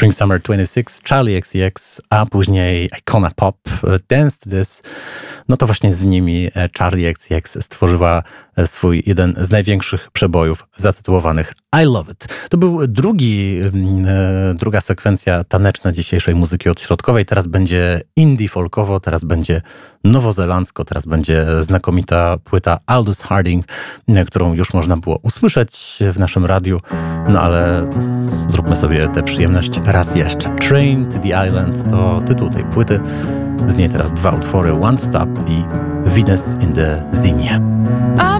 Spring Summer 26, Charlie XCX, a później Icona Pop, Dance to This. No to właśnie z nimi Charlie XCX stworzyła swój jeden z największych przebojów zatytułowanych I Love It. To był druga sekwencja taneczna dzisiejszej muzyki odśrodkowej. Teraz będzie indie folkowo, teraz będzie nowozelandzko, teraz będzie znakomita płyta Aldous Harding, którą już można było usłyszeć w naszym radiu. No ale zróbmy sobie tę przyjemność raz jeszcze. Train to the Island to tytuł tej płyty. Z niej teraz dwa utwory, One Stop i Venus in the Zimie.